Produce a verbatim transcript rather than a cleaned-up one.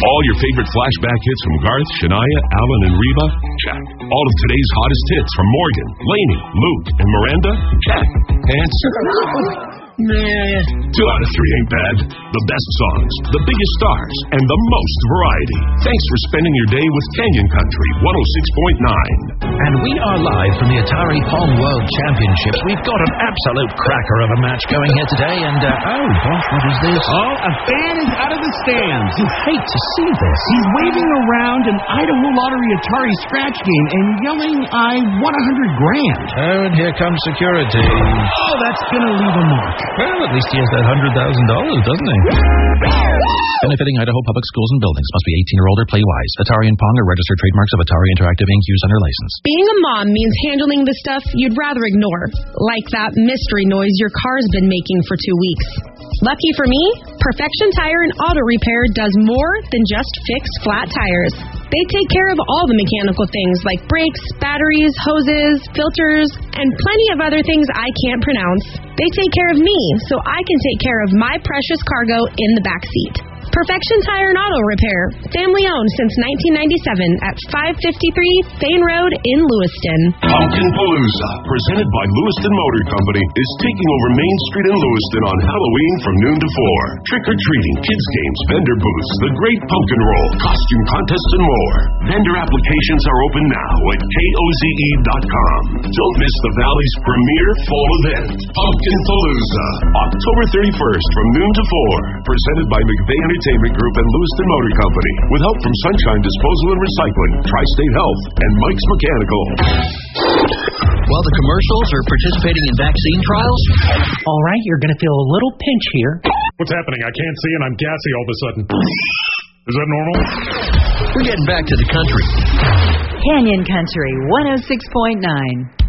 All your favorite flashback hits from Garth, Shania, Alan, and Reba? Check. All of today's hottest hits from Morgan, Lainey, Luke, and Miranda? Check. Pants? Nah. Two out of three ain't bad. The best songs, the biggest stars, and the most variety. Thanks for spending your day with Canyon Country one oh six point nine. And we are live from the Atari Pong World Championships. We've got an absolute cracker of a match going here today, and, uh, oh, gosh, what is this? Oh, a fan is out of the stands. You hate to see this. He's waving around an Idaho Lottery Atari scratch game and yelling, I won a hundred grand. Oh, and here comes security. Oh, that's gonna leave a mark. Well, at least he has that one hundred thousand dollars, doesn't he? Benefiting Idaho Public Schools and Buildings. Must be eighteen or older. Play wise. Atari and Pong are registered trademarks of Atari Interactive Incorporated. Used under license. Being a mom means handling the stuff you'd rather ignore, like that mystery noise your car's been making for two weeks. Lucky for me, Perfection Tire and Auto Repair does more than just fix flat tires. They take care of all the mechanical things like brakes, batteries, hoses, filters, and plenty of other things I can't pronounce. They take care of me so I can take care of my precious cargo in the backseat. Perfection Tire and Auto Repair, family owned since nineteen ninety-seven at five fifty-three Thane Road in Lewiston. Pumpkin Palooza, presented by Lewiston Motor Company, is taking over Main Street in Lewiston on Halloween from noon to four. Trick-or-treating, kids games, vendor booths, the Great Pumpkin Roll, costume contests, and more. Vendor applications are open now at K O Z E dot com. Don't miss the Valley's premier fall event, Pumpkin Palooza, October thirty-first from noon to four. Presented by McVeigh Entertainment Group and Lewiston Motor Company, with help from Sunshine Disposal and Recycling, Tri-State Health, and Mike's Mechanical. While the commercials are participating in vaccine trials. All right, you're going to feel a little pinch here. What's happening? I can't see and I'm gassy all of a sudden. Is that normal? We're getting back to the country. Canyon Country one oh six point nine.